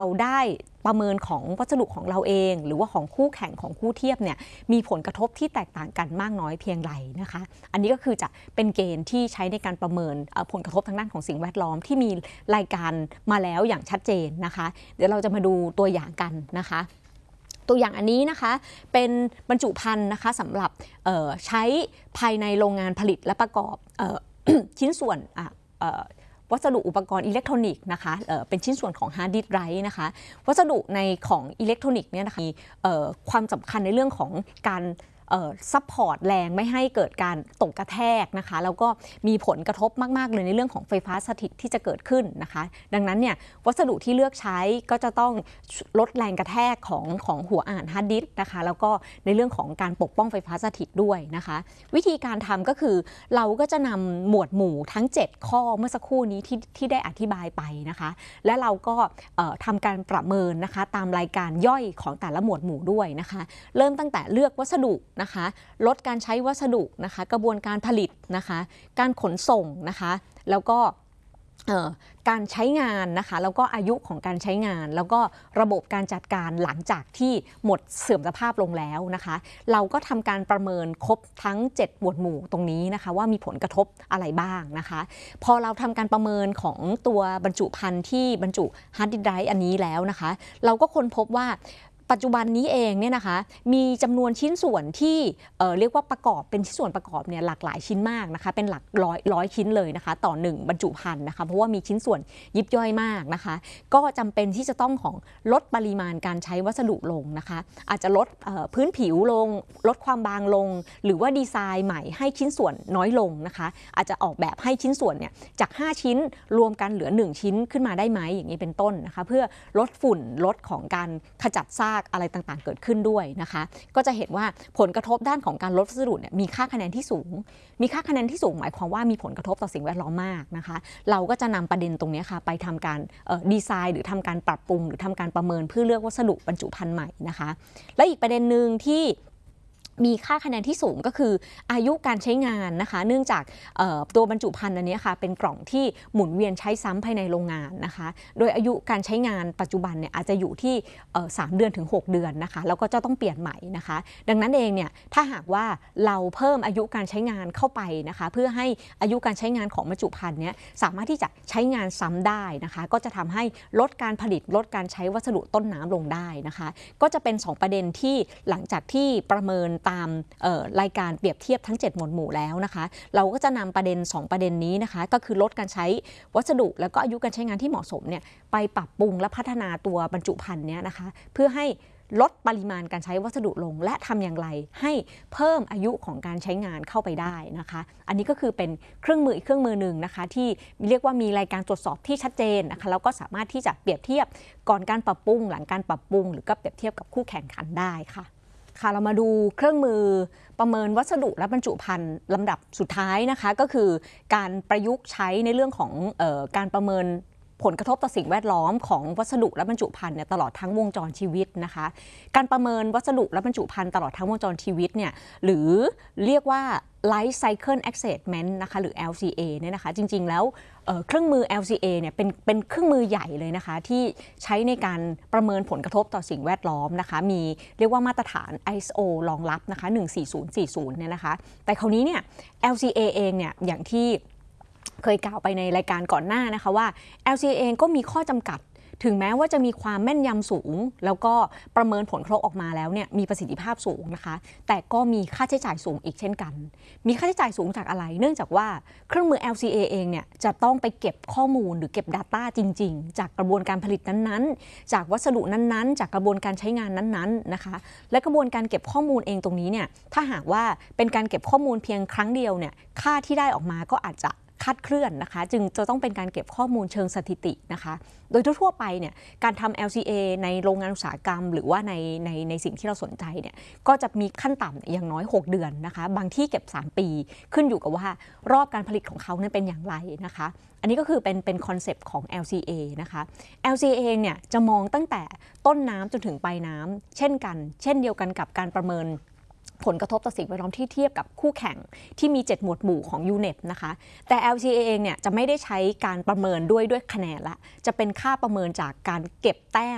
เราได้ประเมินของวัสดุของเราเองหรือว่าของคู่แข่งของคู่เทียบเนี่ยมีผลกระทบที่แตกต่างกันมากน้อยเพียงไรนะคะอันนี้ก็คือจะเป็นเกณฑ์ที่ใช้ในการประเมินผลกระทบทางด้านของสิ่งแวดล้อมที่มีรายการมาแล้วอย่างชัดเจนนะคะเดี๋ยวเราจะมาดูตัวอย่างกันนะคะตัวอย่างอันนี้นะคะเป็นบรรจุภัณฑ์นะคะสำหรับใช้ภายในโรงงานผลิตและประกอบ ชิ้นส่วนวัสดุอุปกรณ์อิเล็กทรอนิกส์นะคะเป็นชิ้นส่วนของฮาร์ดดิสก์ไดรฟ์นะคะวัสดุในของอิเล็กทรอนิกส์เนี่ยนะคะมีความสำคัญในเรื่องของการซัพพอร์ตแรงไม่ให้เกิดการตกกระแทกนะคะแล้วก็มีผลกระทบมากๆเลยในเรื่องของไฟฟ้าสถิตที่จะเกิดขึ้นนะคะดังนั้นเนี่ยวัสดุที่เลือกใช้ก็จะต้องลดแรงกระแทกของหัวอ่านฮาร์ดดิสก์นะคะแล้วก็ในเรื่องของการปกป้องไฟฟ้าสถิตด้วยนะคะวิธีการทำก็คือเราก็จะนำหมวดหมู่ทั้ง7ข้อเมื่อสักครู่นี้ที่ได้อธิบายไปนะคะและเราก็ทำการประเมินนะคะตามรายการย่อยของแต่ละหมวดหมู่ด้วยนะคะเริ่มตั้งแต่เลือกวัสดุนะคะลดการใช้วัสดุนะคะกระบวนการผลิตนะคะการขนส่งนะคะแล้วก็การใช้งานนะคะแล้วก็อายุของการใช้งานแล้วก็ระบบการจัดการหลังจากที่หมดเสื่อมสภาพลงแล้วนะคะเราก็ทำการประเมินครบทั้ง7หมวดหมู่ตรงนี้นะคะว่ามีผลกระทบอะไรบ้างนะคะพอเราทำการประเมินของตัวบรรจุภัณฑ์ที่บรรจุฮาร์ดดิสก์ไดรฟ์อันนี้แล้วนะคะเราก็ค้นพบว่าปัจจุบันนี้เองเนี่ยนะคะมีจำนวนชิ้นส่วนที่เรียกว่าประกอบเป็นชิ้นส่วนประกอบเนี่ยหลากหลายชิ้นมากนะคะเป็นหลักร้อยชิ้นเลยนะคะต่อ1บรรจุภัณฑ์นะคะเพราะว่ามีชิ้นส่วนยิบย่อยมากนะคะก็จำเป็นที่จะต้องลดปริมาณการใช้วัสดุลงนะคะอาจจะลดพื้นผิวลงลดความบางลงหรือว่าดีไซน์ใหม่ให้ชิ้นส่วนน้อยลงนะคะอาจจะออกแบบให้ชิ้นส่วนเนี่ยจาก5ชิ้นรวมกันเหลือ1ชิ้นขึ้นมาได้ไหมอย่างนี้เป็นต้นนะคะเพื่อลดฝุ่นลดของการขจัดซากอะไรต่างๆเกิดขึ้นด้วยนะคะก็จะเห็นว่าผลกระทบด้านของการลดวัสดุเนี่ยมีค่าคะแนนที่สูงหมายความว่ามีผลกระทบต่อสิ่งแวดล้อมมากนะคะเราก็จะนำประเด็นตรงนี้ค่ะไปทำการดีไซน์หรือทำการปรับปรุงหรือทำการประเมินเพื่อเลือกวัสดุบรรจุภัณฑ์ใหม่นะคะและอีกประเด็นหนึ่งที่มีค่าคะแนนที่สูงก็คืออายุการใช้งานนะคะเนื่องจากตัวบรรจุภัณฑ์อันนี้ค่ะเป็นกล่องที่หมุนเวียนใช้ซ้ำภายในโรงงานนะคะโดยอายุการใช้งานปัจจุบันเนี่ยอาจจะอยู่ที่3 เดือนถึง 6 เดือนนะคะแล้วก็จะต้องเปลี่ยนใหม่นะคะดังนั้นเองเนี่ยถ้าหากว่าเราเพิ่มอายุการใช้งานเข้าไปนะคะเพื่อให้อายุการใช้งานของบรรจุภัณฑ์เนี้ยสามารถที่จะใช้งานซ้ำได้นะคะก็จะทำให้ลดการผลิตลดการใช้วัสดุต้นน้ำลงได้นะคะก็จะเป็น2ประเด็นที่หลังจากที่ประเมินตามรายการเปรียบเทียบทั้ง7หมวดหมู่แล้วนะคะเราก็จะนำประเด็น2ประเด็นนี้นะคะก็คือลดการใช้วัสดุแล้วก็อายุการใช้งานที่เหมาะสมเนี่ยไปปรับปรุงและพัฒนาตัวบรรจุภัณฑ์เนี้ยนะคะเพื่อให้ลดปริมาณการใช้วัสดุลงและทำอย่างไรให้เพิ่มอายุของการใช้งานเข้าไปได้นะคะอันนี้ก็คือเป็นเครื่องมืออีกเครื่องมือหนึ่งนะคะที่เรียกว่ามีรายการตรวจสอบที่ชัดเจนนะคะแล้วก็สามารถที่จะเปรียบเทียบก่อนการปรับปรุงหลังการปรับปรุงหรือก็เปรียบเทียบกับคู่แข่งขันได้ค่ะเรามาดูเครื่องมือประเมินวัสดุและบรรจุภัณฑ์ลำดับสุดท้ายนะคะก็คือการประยุกต์ใช้ในเรื่องของการประเมินผลกระทบต่อสิ่งแวดล้อมของวัสดุและบรรจุภัณฑ์เนี่ยตลอดทั้งวงจรชีวิตนะคะการประเมินวัสดุและบรรจุภัณฑ์ตลอดทั้งวงจรชีวิตเนี่ยหรือเรียกว่า Life Cycle Assessment นะคะหรือ LCA เนี่ยนะคะจริงๆแล้วเครื่องมือ LCA เนี่ยเป็นเครื่องมือใหญ่เลยนะคะที่ใช้ในการประเมินผลกระทบต่อสิ่งแวดล้อมนะคะมีเรียกว่ามาตรฐาน ISO รองรับนะคะ14040เนี่ยนะคะแต่คราวนี้เนี่ย LCA เองเนี่ยอย่างที่เคยกล่าวไปในรายการก่อนหน้านะคะว่า LCA เองก็มีข้อจำกัดถึงแม้ว่าจะมีความแม่นยำสูงแล้วก็ประเมินผลกระทบออกมาแล้วเนี่ยมีประสิทธิภาพสูงนะคะแต่ก็มีค่าใช้จ่ายสูงอีกเช่นกันมีค่าใช้จ่ายสูงจากอะไรเนื่องจากว่าเครื่องมือ LCA เองเนี่ยจะต้องไปเก็บข้อมูลหรือเก็บ Data จริงๆจากกระบวนการผลิตนั้นๆจากวัสดุนั้นๆจากกระบวนการใช้งานนั้นๆนะคะและกระบวนการเก็บข้อมูลเองตรงนี้เนี่ยถ้าหากว่าเป็นการเก็บข้อมูลเพียงครั้งเดียวเนี่ยค่าที่ได้ออกมาก็อาจจะคลาดเคลื่อนนะคะจึงจะต้องเป็นการเก็บข้อมูลเชิงสถิตินะคะโดยทั่วไปเนี่ยการทำ LCA ในโรงงานอุตสาหกรรมหรือว่าในสิ่งที่เราสนใจเนี่ยก็จะมีขั้นต่ำอย่างน้อย6 เดือนนะคะบางที่เก็บ3 ปีขึ้นอยู่กับว่ารอบการผลิตของเขาเนี่ยเป็นอย่างไรนะคะอันนี้ก็คือเป็นคอนเซปต์ของ LCA นะคะ LCA เนี่ยจะมองตั้งแต่ต้นน้ำจนถึงปลายน้ำเช่นเดียวกันกับการประเมินผลกระทบต่อสิ่งแวดล้อมที่เทียบกับคู่แข่งที่มี7หมวดหมู่ของ UNEP นะคะแต่ LCA เองเนี่ยจะไม่ได้ใช้การประเมินด้วยคะแนนละจะเป็นค่าประเมินจากการเก็บแต้